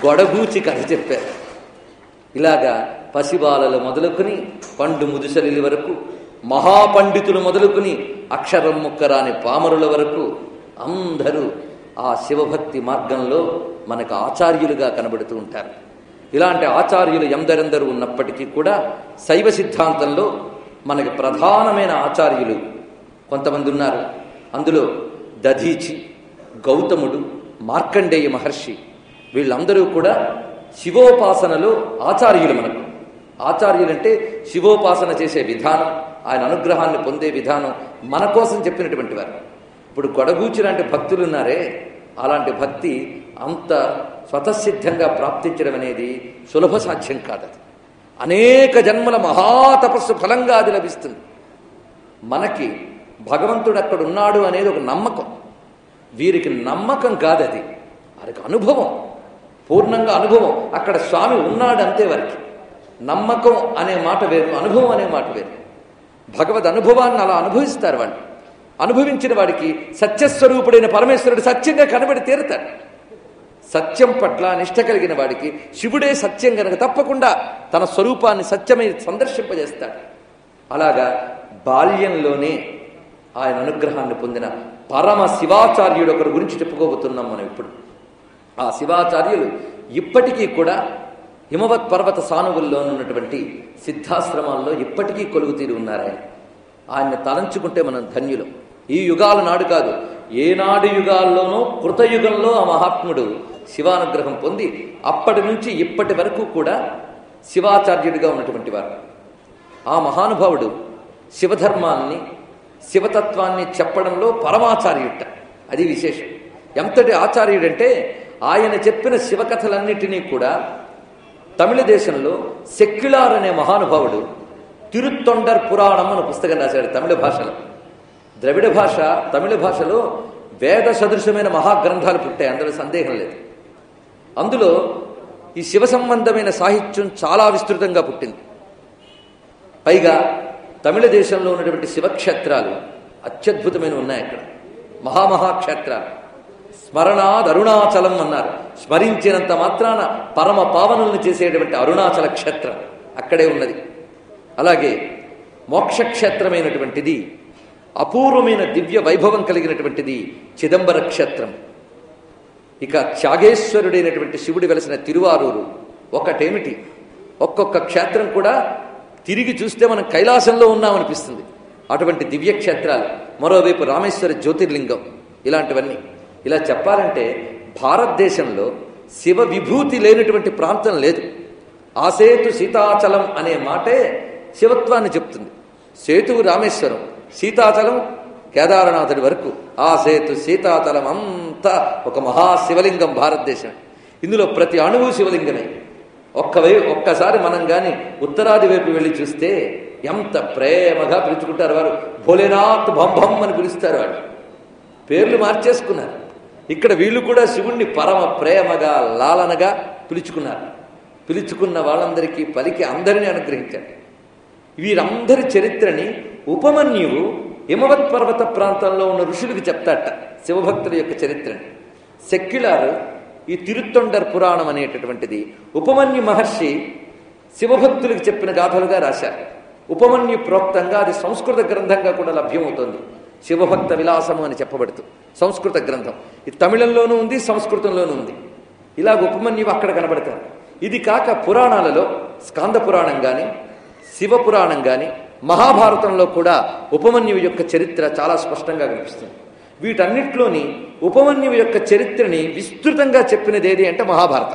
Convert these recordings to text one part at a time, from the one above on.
గొడగూచి కథ చెప్పారు. ఇలాగా పసిబాలలు మొదలుకొని పండు ముదుసలిల వరకు, మహాపండితులు మొదలుకొని అక్షరం ముక్కరాని పామరుల వరకు అందరూ ఆ శివభక్తి మార్గంలో మనకు ఆచార్యులుగా కనబడుతూ ఉంటారు. ఇలాంటి ఆచార్యులు ఎందరెందరూ ఉన్నప్పటికీ కూడా శైవ సిద్ధాంతంలో మనకి ప్రధానమైన ఆచార్యులు కొంతమంది ఉన్నారు. అందులో దధీచి, గౌతముడు, మార్కండేయ మహర్షి, వీళ్ళందరూ కూడా శివోపాసనలో ఆచార్యులు. మనకు ఆచార్యులంటే శివోపాసన చేసే విధానం, ఆయన అనుగ్రహాన్ని పొందే విధానం మన కోసం చెప్పినటువంటి వారు. ఇప్పుడు గొడగూచి లాంటి భక్తులు ఉన్నారే, అలాంటి భక్తి అంత స్వతసిద్ధంగా ప్రాప్తించడం అనేది సులభ సాధ్యం కాదు. అది అనేక జన్మల మహాతపస్సు ఫలంగా అది లభిస్తుంది. మనకి భగవంతుడు అక్కడ ఉన్నాడు అనేది ఒక నమ్మకం. వీరికి నమ్మకం కాదు, అది వారికి అనుభవం, పూర్ణంగా అనుభవం. అక్కడ స్వామి ఉన్నాడు అంతే. వారికి నమ్మకం అనే మాట వేరు, అనుభవం అనే మాట వేరు. భగవద్ అనుభవాన్ని అలా అనుభవిస్తారు వాళ్ళు. అనుభవించిన వాడికి సత్యస్వరూపుడైన పరమేశ్వరుడు సత్యంగా కనబడి తీరుతాడు. సత్యం పట్ల నిష్ట కలిగిన వాడికి శివుడే సత్యం కనుక తప్పకుండా తన స్వరూపాన్ని సత్యమై సందర్శింపజేస్తాడు. అలాగా బాల్యంలోనే ఆయన అనుగ్రహాన్ని పొందిన పరమ శివాచార్యుడు ఒకరి గురించి చెప్పుకోబోతున్నాం మనం ఇప్పుడు. ఆ శివాచార్యులు ఇప్పటికీ కూడా హిమవత్ పర్వత సానువుల్లో ఉన్నటువంటి సిద్ధాశ్రమాల్లో ఇప్పటికీ కొలువు తీరి ఉన్నారు. ఆయన్ని తలంచుకుంటే మనం ధన్యులం. ఈ యుగాల నాడు కాదు, ఏనాడు యుగాల్లోనూ కృతయుగంలో ఆ మహాత్ముడు శివానుగ్రహం పొంది అప్పటి నుంచి ఇప్పటి వరకు కూడా శివాచార్యుడిగా ఉన్నటువంటి వారు. ఆ మహానుభావుడు శివధర్మాన్ని, శివతత్వాన్ని చెప్పడంలో పరమాచార్యుట. అది విశేషం. ఎంతటి ఆచార్యుడంటే ఆయన చెప్పిన శివకథలన్నిటినీ కూడా తమిళ దేశంలో సెక్యులార్ అనే మహానుభావుడు తిరుత్తొండర్ పురాణం అనే పుస్తకం రాశాడు తమిళ భాషలో. ద్రవిడ భాష, తమిళ భాషలో వేద సదృశమైన మహాగ్రంథాలు పుట్టాయి, అందులో సందేహం లేదు. అందులో ఈ శివ సంబంధమైన సాహిత్యం చాలా విస్తృతంగా పుట్టింది. పైగా తమిళ దేశంలో ఉన్నటువంటి శివక్షేత్రాలు అత్యద్భుతమైన ఉన్నాయి. అక్కడ మహామహాక్షేత్రాలు. స్మరణాద్ అరుణాచలం అన్నారు. స్మరించినంత మాత్రాన పరమ పావనులను చేసేటువంటి అరుణాచల క్షేత్రం అక్కడే ఉన్నది. అలాగే మోక్షక్షేత్రమైనటువంటిది, అపూర్వమైన దివ్య వైభవం కలిగినటువంటిది చిదంబర క్షేత్రం. ఇక త్యాగేశ్వరుడైనటువంటి శివుడు వెలసిన తిరువారూరు. ఒకటేమిటి, ఒక్కొక్క క్షేత్రం కూడా తిరిగి చూస్తే మనం కైలాసంలో ఉన్నామనిపిస్తుంది. అటువంటి దివ్యక్షేత్రాలు. మరోవైపు రామేశ్వర జ్యోతిర్లింగం. ఇలాంటివన్నీ. ఇలా చెప్పాలంటే భారతదేశంలో శివ విభూతి లేనటువంటి ప్రాంతం లేదు. ఆసేతు సీతాచలం అనే మాటే శివత్వాన్ని చెప్తుంది. సేతువు రామేశ్వరం, సీతాచలం కేదారనాథుడి వరకు. ఆ సేతు సీతాచలం అంతా ఒక మహాశివలింగం భారతదేశం. ఇందులో ప్రతి అణువు శివలింగమే. ఒక్కసారి మనం కానీ ఉత్తరాది వైపు వెళ్ళి చూస్తే ఎంత ప్రేమగా పిలుచుకుంటారు వారు. భోలేనాథ్ భంభం అని పిలుస్తారు. వాళ్ళు పేర్లు మార్చేసుకున్నారు. ఇక్కడ వీళ్ళు కూడా శివుణ్ణి పరమ ప్రేమగా, లాలనగా పిలుచుకున్నారు. పిలుచుకున్న వాళ్ళందరికీ పలికి అందరినీ అనుగ్రహించారు. వీరందరి చరిత్రని ఉపమన్యువు హిమవత్ పర్వత ప్రాంతంలో ఉన్న ఋషులకు చెప్తాట, శివభక్తుల యొక్క చరిత్రని. సెక్యులార్ ఈ తిరుత్తొండర్ పురాణం అనేటటువంటిది ఉపమన్యు మహర్షి శివభక్తులకు చెప్పిన గాథలుగా రాశారు. ఉపమన్యు ప్రోక్తంగా అది సంస్కృత గ్రంథంగా కూడా లభ్యమవుతుంది. శివభక్త విలాసము అని చెప్పబడుతూ సంస్కృత గ్రంథం. ఇది తమిళంలోనూ ఉంది, సంస్కృతంలోనూ ఉంది. ఇలాగ ఉపమన్యువు అక్కడ కనబడతారు. ఇది కాక పురాణాలలో స్కాంద పురాణం కానీ, శివపురాణం కానీ, మహాభారతంలో కూడా ఉపమన్యువు యొక్క చరిత్ర చాలా స్పష్టంగా కనిపిస్తుంది. వీటన్నిటిలోని ఉపమన్యువు యొక్క చరిత్రని విస్తృతంగా చెప్పినది ఏది అంటే మహాభారతం.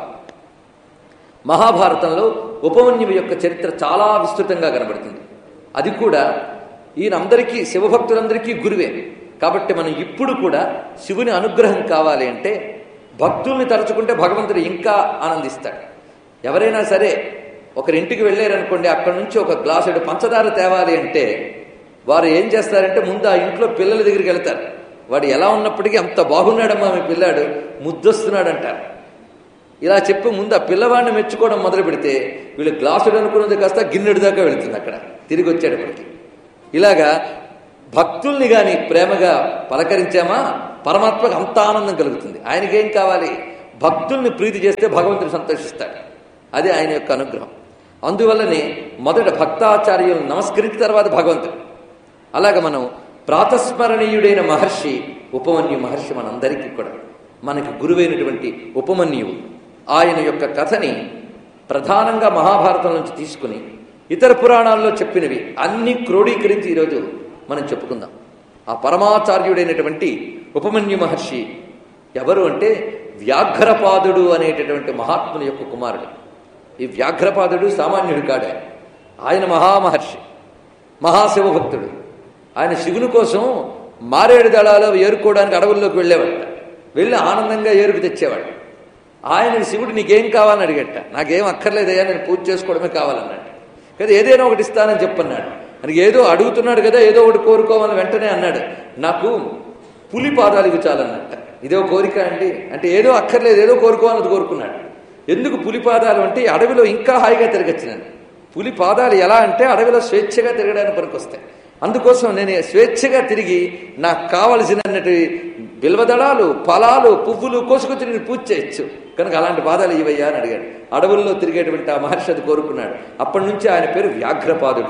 మహాభారతంలో ఉపమన్యువు యొక్క చరిత్ర చాలా విస్తృతంగా కనబడుతుంది. అది కూడా ఈయనందరికీ, శివభక్తులందరికీ గురువే. కాబట్టి మనం ఇప్పుడు కూడా శివుని అనుగ్రహం కావాలి అంటే భక్తుల్ని తలుచుకుంటే భగవంతుడు ఇంకా ఆనందిస్తాడు. ఎవరైనా సరే ఒకరింటికి వెళ్ళారనుకోండి, అక్కడి నుంచి ఒక గ్లాసుడు పంచదార తేవాలి అంటే వారు ఏం చేస్తారంటే ముందు ఆ ఇంట్లో పిల్లల దగ్గరికి వెళ్తారు. వాడు ఎలా ఉన్నప్పటికీ అంత బాగున్నాడమ్మా మీ పిల్లాడు, ముద్దొస్తున్నాడు అంటారు. ఇలా చెప్పి ముందు ఆ పిల్లవాడిని మెచ్చుకోవడం మొదలు పెడితే వీళ్ళు గ్లాసుడు అనుకున్నది కాస్త గిన్నెడు దాకా వెళుతుంది అక్కడ తిరిగి వచ్చేటప్పటికి. ఇలాగా భక్తుల్ని కానీ ప్రేమగా పలకరించామా పరమాత్మకు అంత ఆనందం కలుగుతుంది. ఆయనకేం కావాలి, భక్తుల్ని ప్రీతి చేస్తే భగవంతుడు సంతోషిస్తాడు. అదే ఆయన యొక్క అనుగ్రహం. అందువల్లనే మొదట భక్తాచార్యులను నమస్కరించిన తర్వాత భగవంతుడు. అలాగ మనం ప్రాతస్మరణీయుడైన మహర్షి ఉపమన్యు మహర్షి మనందరికీ కూడా మనకి గురువైనటువంటి ఉపమన్యువు. ఆయన యొక్క కథని ప్రధానంగా మహాభారతం నుంచి తీసుకుని ఇతర పురాణాల్లో చెప్పినవి అన్ని క్రోడీకరించి ఈరోజు మనం చెప్పుకుందాం. ఆ పరమాచార్యుడైనటువంటి ఉపమన్యు మహర్షి ఎవరు అంటే వ్యాఘ్రపాదుడు అనేటటువంటి మహాత్ముని యొక్క కుమారుడు. ఈ వ్యాఘ్రపాదుడు సామాన్యుడు కాడు. ఆయన మహామహర్షి, మహాశివభక్తుడు. ఆయన శివుని కోసం మారేడు దళాలు ఏరుకోవడానికి అడవుల్లోకి వెళ్ళేవాడు. వెళ్ళి ఆనందంగా ఏరుకు తెచ్చేవాడు. ఆయన శివుడు నీకేం కావాలని అడిగట. నాకేం అక్కర్లేదయ్యా, నేను పూజ చేసుకోవడమే కావాలన్నాడు కదా. ఏదైనా ఒకటి ఇస్తానని చెప్పన్నాడు. ఆయనకి ఏదో అడుగుతున్నాడు కదా, ఏదో ఒకటి కోరుకోవాలని వెంటనే అన్నాడు, నాకు పులి పాదాలు ఇవి చాలన్నట్ట. ఇదో కోరిక అండి అంటే ఏదో అక్కర్లేదు, ఏదో కోరుకోవాలని కోరుకున్నాడు. ఎందుకు పులి పాదాలు అంటే అడవిలో ఇంకా హాయిగా తిరగచ్చినాను. పులి పాదాలు ఎలా అంటే అడవిలో స్వేచ్ఛగా తిరగడానికి పనికొస్తాయి. అందుకోసం నేను స్వేచ్ఛగా తిరిగి నాకు కావలసినటువంటి బిల్వదళాలు, ఫలాలు, పువ్వులు కోసుకొచ్చి నేను పూజ చేయొచ్చు కనుక అలాంటి పాదాలు ఇవయ్యా అని అడిగాడు. అడవుల్లో తిరిగేటువంటి ఆ మహర్షి అది కోరుకున్నాడు. అప్పటి నుంచి ఆయన పేరు వ్యాఘ్రపాదుడు.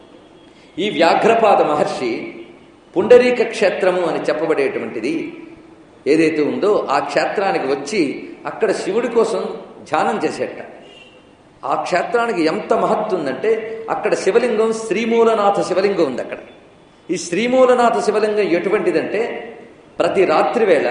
ఈ వ్యాఘ్రపాద మహర్షి పుండరీక క్షేత్రము అని చెప్పబడేటువంటిది ఏదైతే ఉందో ఆ క్షేత్రానికి వచ్చి అక్కడ శివుడి కోసం ధ్యానం చేసేట. ఆ క్షేత్రానికి ఎంత మహత్తు ఉందంటే అక్కడ శివలింగం శ్రీమూలనాథ శివలింగం ఉంది. అక్కడ ఈ శ్రీమూలనాథ శివలింగం ఎటువంటిదంటే ప్రతి రాత్రి వేళ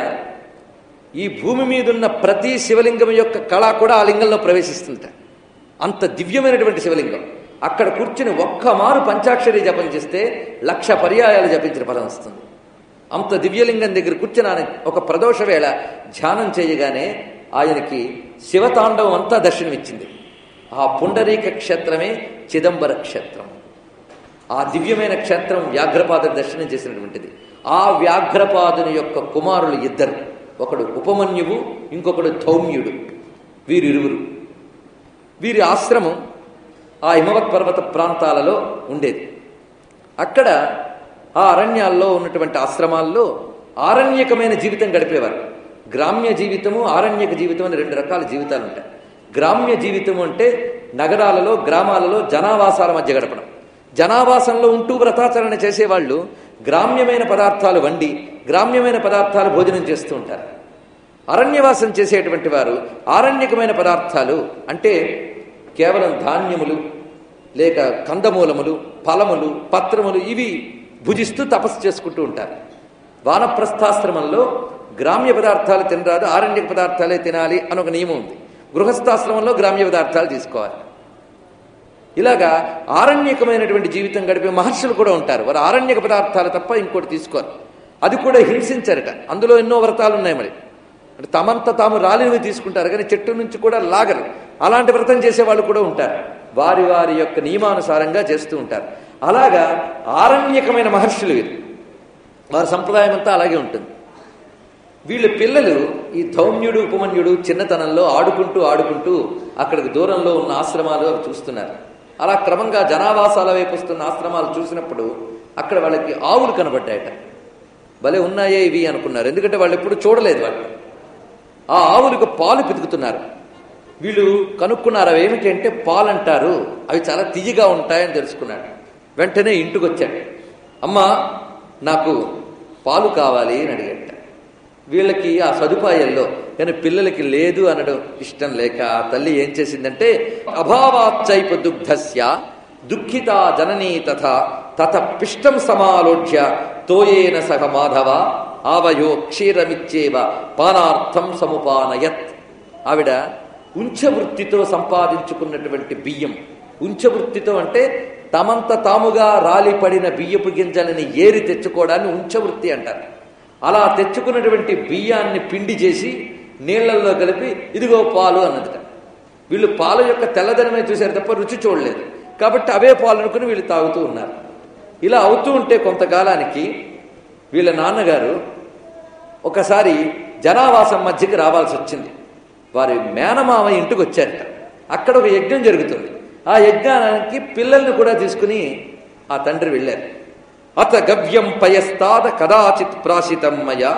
ఈ భూమి మీదున్న ప్రతి శివలింగం యొక్క కళ కూడా ఆ లింగంలో ప్రవేశిస్తుంట. అంత దివ్యమైనటువంటి శివలింగం. అక్కడ కూర్చుని ఒక్క మారు పంచాక్షరి జపం చేస్తే 1,00,000 పర్యాయాలు జపించిన ఫలం వస్తుంది. అంత దివ్యలింగం దగ్గర కూర్చుని ఆయన ఒక ప్రదోష వేళ ధ్యానం చేయగానే ఆయనకి శివతాండవం అంతా దర్శనమిచ్చింది. ఆ పుండరీక క్షేత్రమే చిదంబర క్షేత్రం. ఆ దివ్యమైన క్షేత్రం వ్యాఘ్రపాదుని దర్శనం చేసినటువంటిది. ఆ వ్యాఘ్రపాదుని యొక్క కుమారులు ఇద్దరు, ఒకడు ఉపమన్యువు, ఇంకొకడు ధౌమ్యుడు. వీరిరువురు. వీరి ఆశ్రమం ఆ హిమవత్ పర్వత ప్రాంతాలలో ఉండేది. అక్కడ ఆ అరణ్యాల్లో ఉన్నటువంటి ఆశ్రమాల్లో ఆరణ్యకమైన జీవితం గడిపేవారు. గ్రామ్య జీవితము, ఆరణ్యక జీవితం అని 2 రకాల జీవితాలు ఉంటాయి. గ్రామ్య జీవితం అంటే నగరాలలో, గ్రామాలలో జనావాసాల మధ్య గడపడం. జనావాసంలో ఉంటూ వ్రతాచరణ చేసేవాళ్ళు గ్రామ్యమైన పదార్థాలు వండి గ్రామ్యమైన పదార్థాలు భోజనం చేస్తూ ఉంటారు. అరణ్యవాసం చేసేటువంటి వారు ఆరణ్యకమైన పదార్థాలు అంటే కేవలం ధాన్యములు లేక కందమూలములు, ఫలములు, పత్రములు ఇవి భుజిస్తూ తపస్సు చేసుకుంటూ ఉంటారు. వానప్రస్థాశ్రమంలో గ్రామ్య పదార్థాలు తినరాదు, ఆరణ్యక పదార్థాలే తినాలి అని ఒక నియమం ఉంది. గృహస్థాశ్రమంలో గ్రామ్య పదార్థాలు తీసుకోవాలి. ఇలాగా ఆరణ్యకమైనటువంటి జీవితం గడిపే మహర్షులు కూడా ఉంటారు. వారు ఆరణ్యక పదార్థాలు తప్ప ఇంకోటి తీసుకోరు. అది కూడా హింసించారట. అందులో ఎన్నో వ్రతాలు ఉన్నాయి. మరి అంటే తమంత తాము రాలినవి తీసుకుంటారు కానీ చెట్టు నుంచి కూడా లాగరు. అలాంటి వ్రతం చేసేవాళ్ళు కూడా ఉంటారు. వారి వారి యొక్క నియమానుసారంగా చేస్తూ ఉంటారు. అలాగా ఆరణ్యకమైన మహర్షులు వీరు. వారి సంప్రదాయం అంతా అలాగే ఉంటుంది. వీళ్ళ పిల్లలు ఈ ధౌమ్యుడు, ఉపమన్యుడు చిన్నతనంలో ఆడుకుంటూ అక్కడికి దూరంలో ఉన్న ఆశ్రమాలు అవి చూస్తున్నారు. అలా క్రమంగా జనావాసాల వైపు వస్తున్న ఆశ్రమాలు చూసినప్పుడు అక్కడ వాళ్ళకి ఆవులు కనబడ్డాయట. భలే ఉన్నాయే ఇవి అనుకున్నారు. ఎందుకంటే వాళ్ళు ఎప్పుడు చూడలేదు. వాళ్ళు ఆ ఆవులకు పాలు పితుకుతున్నారు. వీళ్ళు కనుక్కున్నారు అవి ఏమిటి అంటే పాలు అంటారు, అవి చాలా తియ్యగా ఉంటాయని తెలుసుకున్నాడు. వెంటనే ఇంటికి వచ్చాడు. అమ్మ నాకు పాలు కావాలి అని అడిగాట. వీళ్ళకి ఆ సదుపాయాల్లో కానీ పిల్లలకి లేదు అనడం ఇష్టం లేక ఆ తల్లి ఏం చేసిందంటే అభావాచ్చైప దుగ్ధస్య దుఃఖిత జననీ తథ పిష్టం సమాలోఢ్య తోయేన సహ మాధవ ఆవయో క్షీరమిచ్చేవ పానార్థం సముపానయత్. ఆవిడ ఉంచవృత్తితో సంపాదించుకున్నటువంటి బియ్యం, ఉంచవృత్తితో అంటే తమంత తాముగా రాలిపడిన బియ్యపు గింజలని ఏరి తెచ్చుకోవడాన్ని ఉంచవృత్తి అంటారు. అలా తెచ్చుకున్నటువంటి బియ్యాన్ని పిండి చేసి నీళ్లలో కలిపి ఇదిగో పాలు అన్నదిట. వీళ్ళు పాల యొక్క తెల్లదనమే చూశారు తప్ప రుచి చూడలేదు. కాబట్టి అవే పాలు అనుకుని వీళ్ళు తాగుతూ ఉన్నారు. ఇలా అవుతూ ఉంటే కొంతకాలానికి వీళ్ళ నాన్నగారు ఒకసారి జనావాసం మధ్యకి రావాల్సి వచ్చింది. వారి మేనమామ ఇంటికి వచ్చారట. అక్కడ ఒక యజ్ఞం జరుగుతుంది. ఆ యజ్ఞానికి పిల్లల్ని కూడా తీసుకుని ఆ తండ్రి వెళ్ళారు. అత గవ్యం పయస్తాద కదాచిత్ ప్రాశితం మయ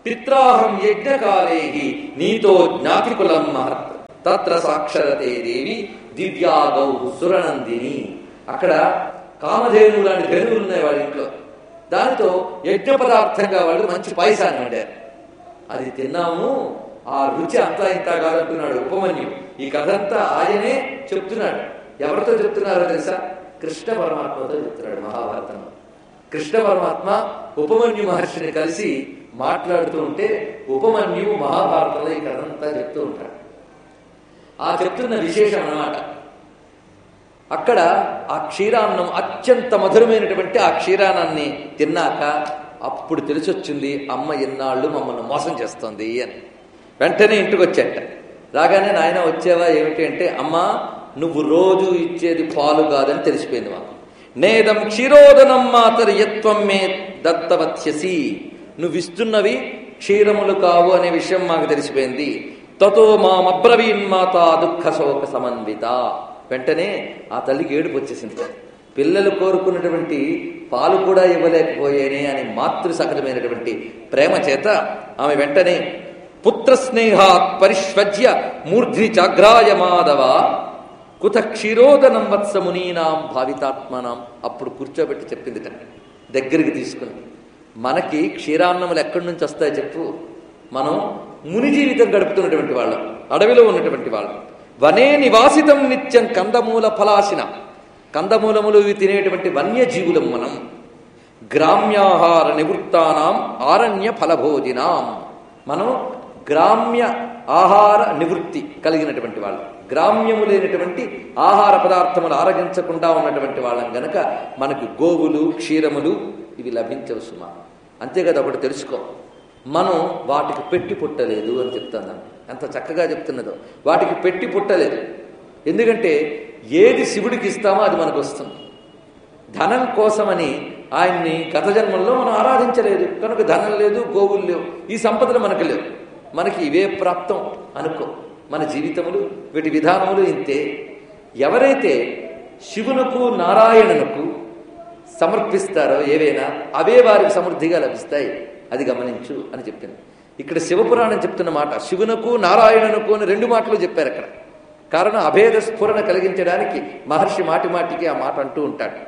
పిత్రాహం యజ్ఞకాలే నీతో జ్ఞాతికులం మహత్ తత్ర సాక్షరతే దేవి దివ్యాగౌ సురనందిని. అక్కడ కామధేనువు లాంటి ధనువులు ఉన్నాయి వాళ్ళ ఇంట్లో. దానితో యజ్ఞ పదార్థంగా వాళ్ళు మంచి పాయసాన్ని వండారు. అది తిన్నాము, ఆ రుచి అంతా ఇంత కాదంటున్నాడు ఉపమన్యు. ఈ కథ అంతా ఆయనే చెప్తున్నాడు. ఎవరితో చెప్తున్నారో తెలుసా? కృష్ణ పరమాత్మతో చెప్తున్నాడు మహాభారతంలో. కృష్ణ పరమాత్మ ఉపమన్యు మహర్షిని కలిసి మాట్లాడుతూ ఉంటే ఉపమన్యు మహాభారతంలో ఈ కథ అంతా చెప్తూ ఉంటాడు. ఆ చెప్తున్న విశేషం అన్నమాట. అక్కడ ఆ క్షీరాన్నం అత్యంత మధురమైనటువంటి ఆ క్షీరాన్నాన్ని తిన్నాక అప్పుడు తెలిసొచ్చింది అమ్మ ఎన్నాళ్ళు మమ్మల్ని మోసం చేస్తోంది అని. వెంటనే ఇంటికి వచ్చేట. రాగానే నాయన వచ్చేవా ఏమిటి అంటే, అమ్మ నువ్వు రోజు ఇచ్చేది పాలు కాదని తెలిసిపోయింది మాకు. నేదం క్షీరోదనం మాతరి యత్వం మే దత్తవత్స్యసి, నువ్వు ఇస్తున్నవి క్షీరములు కావు అనే విషయం మాకు తెలిసిపోయింది. తతో మామబ్రవీన్మాత దుఃఖ శోక సమన్విత. వెంటనే ఆ తల్లికి ఏడుపు వచ్చేసింది. పిల్లలు కోరుకున్నటువంటి పాలు కూడా ఇవ్వలేకపోయేనే అని మాతృ సకలమైనటువంటి ప్రేమ చేత ఆమె వెంటనే పుత్రస్నేహాత్ పరిష్వజ్య మూర్ధ్ని చాగ్రాయ మాధవ కుత క్షీరోదనం వత్స మునీనాం భావితాత్మనాం. అప్పుడు కూర్చోబెట్టి చెప్పింది తండ్రి దగ్గరికి తీసుకుని, మనకి క్షీరాన్నములు ఎక్కడి నుంచి వస్తాయి చెప్పు? మనం ముని జీవితం గడుపుతున్నటువంటి వాళ్ళం, అడవిలో ఉన్నటువంటి వాళ్ళం. వనే నివాసితం నిత్యం కందమూల ఫలాసిన, కందమూలములు తినేటువంటి వన్యజీవులం మనం. గ్రామ్యాహార నివృత్తానాం ఆరణ్య ఫలభోజినాం, మనం గ్రామ్య ఆహార నివృత్తి కలిగినటువంటి వాళ్ళం. గ్రామ్యము లేనటువంటి ఆహార పదార్థములు ఆరగించకుండా ఉన్నటువంటి వాళ్ళం గనక మనకు గోవులు క్షీరములు ఇవి లభించవు సుమా. అంతేకాదు ఒకటి తెలుసుకో, మనం వాటికి పెట్టి పుట్టలేదు అని చెప్తాను. ఎంత చక్కగా చెప్తున్నదో. వాటికి పెట్టి పుట్టలేదు. ఎందుకంటే ఏది శివుడికి ఇస్తామో అది మనకు వస్తుంది. ధనం కోసమని ఆయన్ని గత జన్మల్లో మనం ఆరాధించలేదు కనుక ధనం లేదు, గోవులు లేవు, ఈ సంపదలు మనకు లేవు. మనకి ఇవే ప్రాప్తం అనుకో. మన జీవితములు వీటి విధానములు ఇంతే. ఎవరైతే శివునకు నారాయణునకు సమర్పిస్తారో ఏవైనా అవే వారికి సమృద్ధిగా లభిస్తాయి, అది గమనించు అని చెప్పింది. ఇక్కడ శివపురాణం చెప్తున్న మాట శివునకు నారాయణునకు అని రెండు మాటలు చెప్పారు అక్కడ. కారణం అభేద స్ఫురణ కలిగించడానికి మహర్షి మాటి మాటికి ఆ మాట అంటూ ఉంటాడు.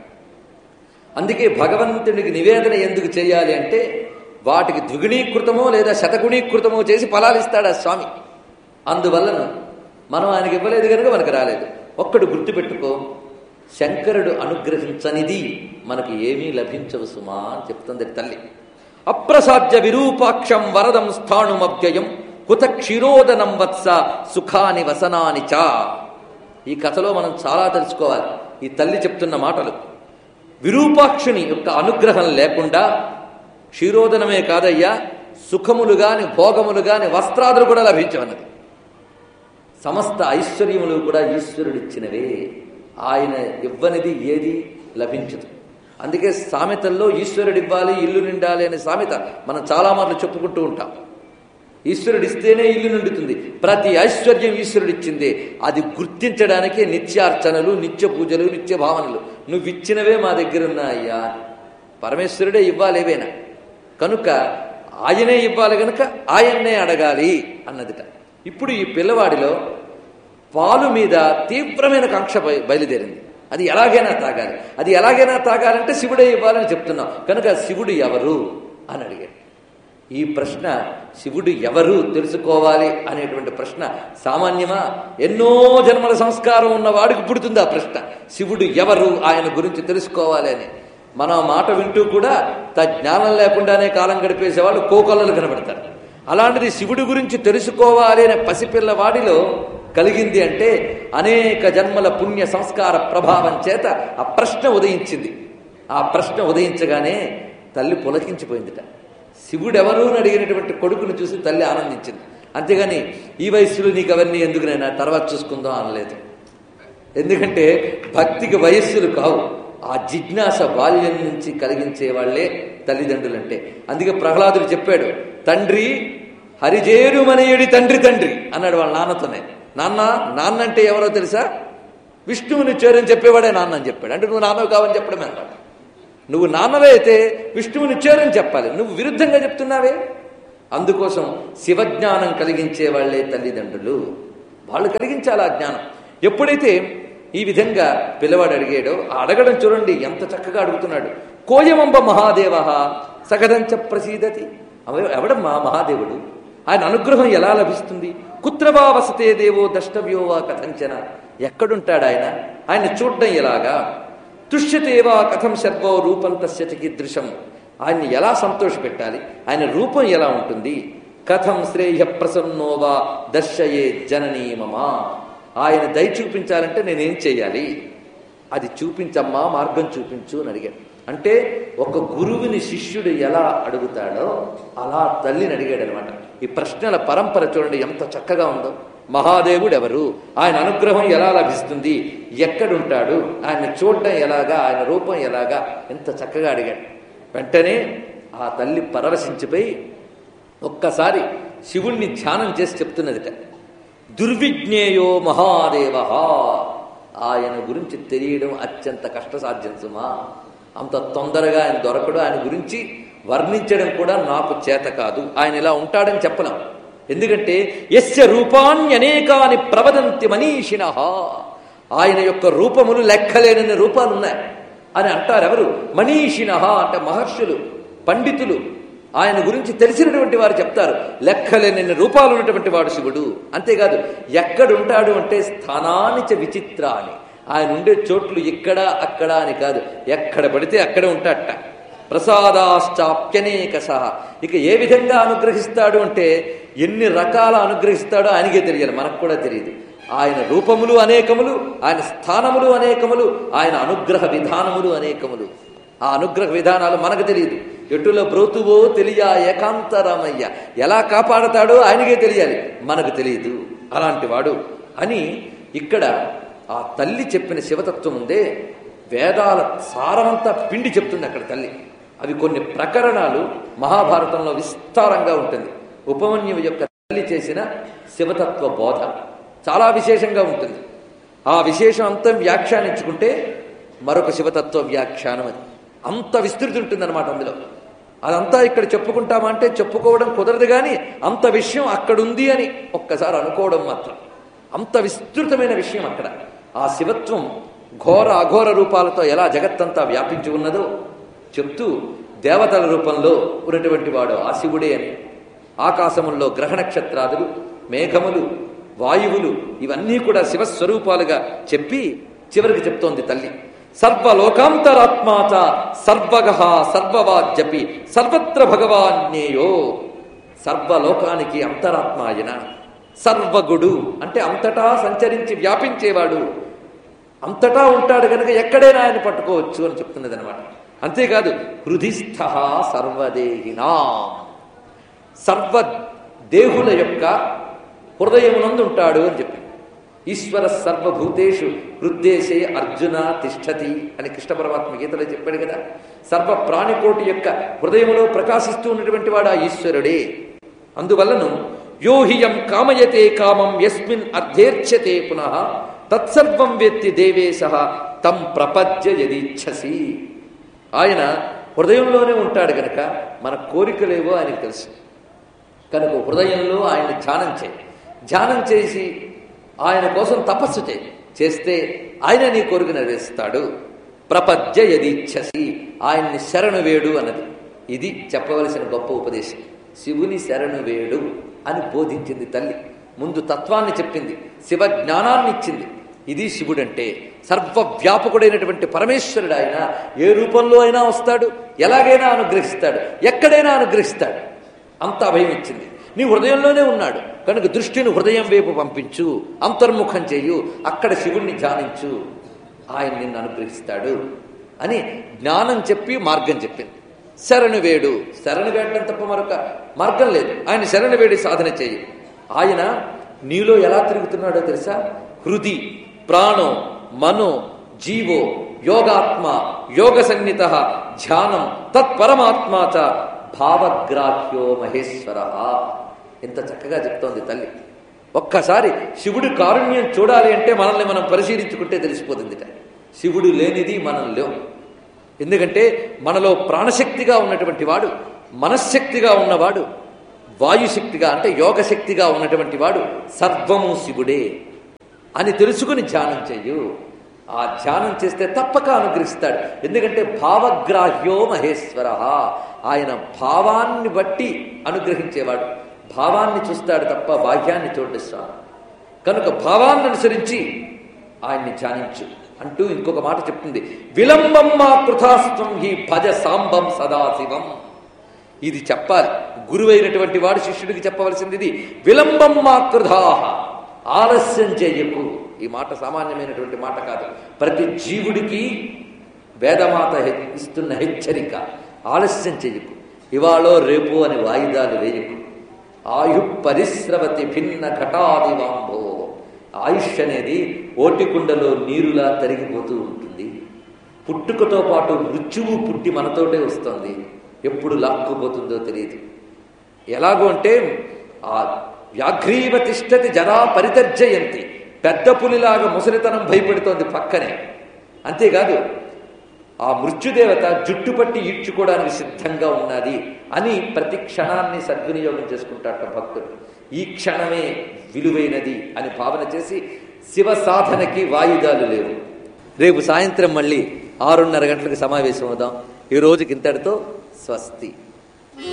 అందుకే భగవంతునికి నివేదన ఎందుకు చేయాలి అంటే వాటికి ద్విగుణీకృతమో లేదా శతగుణీకృతమో చేసి ఫలాలిస్తాడు ఆ స్వామి. అందువలన మనం ఆయనకి ఇవ్వలేదు కనుక మనకు రాలేదు. ఒక్కడు గుర్తుపెట్టుకో, శంకరుడు అనుగ్రహించనిది మనకు ఏమీ లభించవు సుమా అని చెప్తుంది తల్లి. అప్రసాద్య విరూపాక్షం వరదం స్థాణుమవ్యయం కుత క్షీరోదనం వత్స సుఖాని వసనాని చ. ఈ కథలో మనం చాలా తెలుసుకోవాలి. ఈ తల్లి చెప్తున్న మాటలు విరూపాక్షుని యొక్క అనుగ్రహం లేకుండా క్షీరోదనమే కాదయ్యా, సుఖములు గాని భోగములు గాని వస్త్రాదులు కూడా లభించవన్నది. సమస్త ఐశ్వర్యములు కూడా ఈశ్వరుడిచ్చినవే. ఆయన ఇవ్వనిది ఏది లభించదు. అందుకే సామెతల్లో ఈశ్వరుడు ఇవ్వాలి ఇల్లు నిండాలి అనే సామెత మనం చాలా మార్లు చెప్పుకుంటూ ఉంటాం. ఈశ్వరుడు ఇస్తేనే ఇల్లు నిండుతుంది. ప్రతి ఐశ్వర్యం ఈశ్వరుడిచ్చిందే. అది గుర్తించడానికే నిత్యార్చనలు, నిత్య పూజలు, నిత్య భావనలు. నువ్వు ఇచ్చినవే మా దగ్గర ఉన్నాయ్యా. పరమేశ్వరుడే ఇవ్వాలి ఏవైనా కనుక ఆయనే ఇవ్వాలి కనుక ఆయన్నే అడగాలి అన్నదిట. ఇప్పుడు ఈ పిల్లవాడిలో పాలు మీద తీవ్రమైన కాంక్ష బయలుదేరింది. అది ఎలాగైనా తాగాలి. అది ఎలాగైనా తాగాలంటే శివుడే ఇవ్వాలని చెప్తున్నాం కనుక శివుడు ఎవరు అని అడిగాడు. ఈ ప్రశ్న శివుడు ఎవరు తెలుసుకోవాలి అనేటువంటి ప్రశ్న సామాన్యమా? ఎన్నో జన్మల సంస్కారం ఉన్న వాడికి పుడుతుంది ఆ ప్రశ్న. శివుడు ఎవరు, ఆయన గురించి తెలుసుకోవాలి అని. మన మాట వింటూ కూడా జ్ఞానం లేకుండానే కాలం గడిపేసేవాళ్ళు కోకొల్లలు కనబడతారు. అలాంటిది శివుడి గురించి తెలుసుకోవాలి అనే పసిపిల్లవాడిలో కలిగింది అంటే అనేక జన్మల పుణ్య సంస్కార ప్రభావం చేత ఆ ప్రశ్న ఉదయించింది. ఆ ప్రశ్న ఉదయించగానే తల్లి పులకించిపోయిందిట. శివుడెవరు అని అడిగినటువంటి కొడుకును చూసి తల్లి ఆనందించింది. అంతేగాని ఈ వయస్సులో నీకు అవన్నీ ఎందుకునైనా తర్వాత చూసుకుందాం అనలేదు. ఎందుకంటే భక్తికి వయస్సులు కావు, ఆ జిజ్ఞాస బాల్యం నుంచి కలిగించే వాళ్లే తల్లిదండ్రులు అంటే. అందుకే ప్రహ్లాదుడు చెప్పాడు, తండ్రి హరిజేరుమనేయుడి తండ్రి తండ్రి అన్నాడు వాళ్ళ నాన్నతోనే. నాన్న అంటే ఎవరో తెలుసా? విష్ణువుని చేరని చెప్పేవాడే నాన్న అని చెప్పాడు. అంటే నువ్వు నాన్నవి కావని చెప్పడమే అన్నాడు. నువ్వు నాన్నవే అయితే విష్ణువుని చేరని చెప్పాలి. నువ్వు విరుద్ధంగా చెప్తున్నావే. అందుకోసం శివజ్ఞానం కలిగించే వాళ్లే తల్లిదండ్రులు. వాళ్ళు కలిగించాలి ఆ జ్ఞానం. ఎప్పుడైతే ఈ విధంగా పిల్లవాడు అడిగాడో, అడగడం చూడండి ఎంత చక్కగా అడుగుతున్నాడు. కోయమంబ మహాదేవ సగదంచ ప్రసీదతి. ఎవడమ్మా మహాదేవుడు? ఆయన అనుగ్రహం ఎలా లభిస్తుంది? కుత్రవా వసతే దేవో ద్రష్టవ్యో వా కథంచన. ఎక్కడుంటాడు ఆయన? ఆయన చూడడం ఎలాగా? తుష్యతేవా కథం శర్వో రూపం తస్య చికీదృశం. ఆయన్ని ఎలా సంతోషపెట్టాలి? ఆయన రూపం ఎలా ఉంటుంది? కథం శ్రేయ ప్రసన్నోవా దర్శయే జననీ మమ. ఆయన దయ చూపించాలంటే నేనేం చేయాలి? అది చూపించమ్మా, మార్గం చూపించు అని అడిగాడు. అంటే ఒక గురువుని శిష్యుడు ఎలా అడుగుతాడో అలా తల్లిని అడిగాడు అనమాట. ఈ ప్రశ్నల పరంపర చూడండి ఎంత చక్కగా ఉందో. మహాదేవుడు ఎవరు? ఆయన అనుగ్రహం ఎలా లభిస్తుంది? ఎక్కడుంటాడు? ఆయన చూడడం ఎలాగా? ఆయన రూపం ఎలాగా? ఎంత చక్కగా అడిగాడు. వెంటనే ఆ తల్లి పరవశించిపోయి ఒక్కసారి శివుణ్ణి ధ్యానం చేసి చెప్తున్నదిట. దుర్విజ్ఞేయో మహాదేవ. ఆయన గురించి తెలియడం అత్యంత కష్టసాధ్యం సుమా. అంత తొందరగా ఆయన దొరకడు. ఆయన గురించి వర్ణించడం కూడా నాకు చేత కాదు. ఆయన ఇలా ఉంటాడని చెప్పలేం. ఎందుకంటే యస్య రూపాన్యనేకాని ప్రవదంతి మనీషిణః. ఆయన యొక్క రూపములు లెక్కలేనన్ని రూపాలు ఉన్నాయి అని అంటారు. ఎవరు? మనీషిణః అంటే మహర్షులు, పండితులు, ఆయన గురించి తెలిసినటువంటి వారు చెప్తారు. లెక్కలేనన్ని రూపాలు ఉన్నటువంటి వాడు శివుడు. అంతేకాదు ఎక్కడుంటాడు అంటే స్థానాన్ని చ విచిత్రాన్ని. ఆయన ఉండే చోట్లు ఇక్కడ అక్కడ అని కాదు, ఎక్కడ పడితే అక్కడ ఉంటాడట. ప్రసాదాశ్చాప్యనేకశ. ఇక ఏ విధంగా అనుగ్రహిస్తాడు అంటే ఎన్ని రకాల అనుగ్రహిస్తాడో ఆయనకే తెలియాలి, మనకు కూడా తెలియదు. ఆయన రూపములు అనేకములు, ఆయన స్థానములు అనేకములు, ఆయన అనుగ్రహ విధానములు అనేకములు. ఆ అనుగ్రహ విధానాలు మనకు తెలియదు. ఎటుల బ్రోతువో తెలియ ఏకాంతరామయ్య. ఎలా కాపాడతాడో ఆయనకే తెలియాలి, మనకు తెలియదు. అలాంటి వాడు అని ఇక్కడ ఆ తల్లి చెప్పిన శివతత్వం ఉందే, వేదాల సారమంతా పిండి చెప్తుంది అక్కడ తల్లి. అవి కొన్ని ప్రకరణాలు మహాభారతంలో విస్తారంగా ఉంటుంది. ఉపమన్యువు యొక్క తల్లి చేసిన శివతత్వ బోధ చాలా విశేషంగా ఉంటుంది. ఆ విశేషం అంతా వ్యాఖ్యానించుకుంటే మరొక శివతత్వ వ్యాఖ్యానం. అది అంత విస్తృతి ఉంటుందన్నమాట అందులో. అదంతా ఇక్కడ చెప్పుకుంటామా అంటే చెప్పుకోవడం కుదరదు, కానీ అంత విషయం అక్కడుంది అని ఒక్కసారి అనుకోవడం మాత్రం. అంత విస్తృతమైన విషయం అక్కడ. ఆ శివత్వం ఘోర అఘోర రూపాలతో ఎలా జగత్తంతా వ్యాపించి ఉన్నదో చెప్తూ, దేవతల రూపంలో ఉన్నటువంటి వాడు ఆ శివుడే అని, ఆకాశముల్లో గ్రహ నక్షత్రాదులు, మేఘములు, వాయువులు ఇవన్నీ కూడా శివస్వరూపాలుగా చెప్పి చివరికి చెప్తోంది తల్లి. సర్వలోకాంతరాత్మాచ సర్వగః సర్వవాజ్జపి సర్వత్ర భగవాన్యేయో. సర్వలోకానికి అంతరాత్మ ఆయన. సర్వగుడు అంటే అంతటా సంచరించి వ్యాపించేవాడు, అంతటా ఉంటాడు కనుక ఎక్కడైనా ఆయన పట్టుకోవచ్చు అని చెప్తున్నది అనమాట. అంతేకాదు హృదిస్థ సర్వదేహినా, సర్వదేహుల యొక్క హృదయమునందు ఉంటాడు అని చెప్పి. ఈశ్వర సర్వభూతేషు హృద్దేశే అర్జున తిష్టతి అని కృష్ణ పరమాత్మ గీతలో చెప్పాడు కదా. సర్వ ప్రాణికోటి యొక్క హృదయములో ప్రకాశిస్తూ ఉన్నటువంటి వాడు ఆ ఈశ్వరుడే. అందువల్లను యోహియం కామయతే కామం యస్మిన్ అర్థేర్చ్యతే పునః తత్సర్వం వేత్తి దేవేశః తం ప్రపద్య యదీచ్ఛసి. ఆయన హృదయంలోనే ఉంటాడు గనక మన కోరికలేవో ఆయనకు తెలుసు. కనుక హృదయంలో ఆయన ధ్యానం చేయి, ధ్యానం చేసి ఆయన కోసం తపస్సు చేస్తే ఆయన నీ కోరిక నెరవేరుస్తాడు. ప్రపద్య యదీచ్ఛసి, ఆయన్ని శరణు వేడు అన్నది. ఇది చెప్పవలసిన గొప్ప ఉపదేశం. శివుని శరణు వేడు అని బోధించింది తల్లి. ముందు తత్వాన్ని చెప్పింది, శివ జ్ఞానాన్ని ఇచ్చింది. ఇది శివుడంటే. సర్వవ్యాపకుడైనటువంటి పరమేశ్వరుడు ఆయన. ఏ రూపంలో అయినా వస్తాడు, ఎలాగైనా అనుగ్రహిస్తాడు, ఎక్కడైనా అనుగ్రహిస్తాడు. అంత అభయం ఇచ్చింది. నీ హృదయంలోనే ఉన్నాడు కనుక దృష్టిని హృదయం వైపు పంపించు, అంతర్ముఖం చెయ్యు, అక్కడ శివుణ్ణి ధ్యానించు, ఆయన నిన్ను అనుగ్రహిస్తాడు అని జ్ఞానం చెప్పి మార్గం చెప్పింది. శరణు వేడు, శరణు వేడటం తప్ప మరొక మార్గం లేదు. ఆయన శరణు వేడి సాధన చెయ్యి. ఆయన నీలో ఎలా తిరుగుతున్నాడో తెలుసా? హృది ప్రాణో మనో జీవో యోగాత్మ యోగ సన్నిత ధ్యానం తత్పరమాత్మాచ భావగ్రాహ్యో మహేశ్వర. ఇంత చక్కగా చెప్తోంది తల్లి. ఒక్కసారి శివుడి కారుణ్యం చూడాలి అంటే మనల్ని మనం పరిశీలించుకుంటే తెలిసిపోతుందిట. శివుడు లేనిది మనం లేవు. ఎందుకంటే మనలో ప్రాణశక్తిగా ఉన్నటువంటి వాడు, మనశ్శక్తిగా ఉన్నవాడు, వాయుశక్తిగా అంటే యోగశక్తిగా ఉన్నటువంటి వాడు సర్వము శివుడే అని తెలుసుకుని ధ్యానం చెయ్యు. ఆ ధ్యానం చేస్తే తప్పక అనుగ్రహిస్తాడు. ఎందుకంటే భావగ్రాహ్యో మహేశ్వర, ఆయన భావాన్ని బట్టి అనుగ్రహించేవాడు. భావాన్ని చూస్తాడు తప్ప బాహ్యాన్ని చూడనిస్తాడు. కనుక భావాన్ని అనుసరించి ఆయన్ని ధ్యానించు అంటూ ఇంకొక మాట చెప్తుంది. విలంబం మా కృతాస్త్వం హి భజ సాంబం సదాశివం. ఇది చెప్పాలి. గురువైనటువంటి వాడు శిష్యుడికి చెప్పవలసింది ఇది. విలంబం మా కృధాహ, ఆలస్యం చేయకు. ఈ మాట సామాన్యమైనటువంటి మాట కాదు. ప్రతి జీవుడికి వేదమాత ఇస్తున్న హెచ్చరిక. ఆలస్యం చేయకు, ఇవాళో రేపు అని వాయిదాలు వేయకు. ఆయు పరిశ్రవతి భిన్న ఘటాదివాంభో. ఆయుష్ అనేది ఓటికుండలో నీరులా తరిగిపోతూ ఉంటుంది. పుట్టుకతో పాటు మృత్యువు పుట్టి మనతోటే వస్తుంది. ఎప్పుడు లాక్కుపోతుందో తెలియదు. ఎలాగో అంటే ఆ వ్యాఘ్రీవ తిష్టతి జరా పరితర్జయంతి. పెద్ద పులిలాగా ముసలితనం భయపెడుతోంది పక్కనే. అంతేకాదు ఆ మృత్యుదేవత జుట్టుపట్టి ఈడ్చుకోవడానికి సిద్ధంగా ఉన్నది అని ప్రతి క్షణాన్ని సద్వినియోగం చేసుకుంటాట భక్తుడు. ఈ క్షణమే విలువైనది అని భావన చేసి శివ సాధనకి వాయిదాలు లేవు. రేపు సాయంత్రం మళ్ళీ 6:30 గంటలకు సమావేశం అవుదాం. ఈ రోజుకి ఇంతటితో స్వస్తి.